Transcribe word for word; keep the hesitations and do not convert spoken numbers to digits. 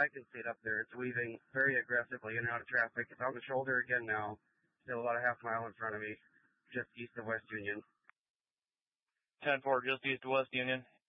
I can see it up there. It's weaving very aggressively in and out of traffic. It's on the shoulder again now. Still about a half mile in front of me, just east of West Union. ten four, just east of West Union.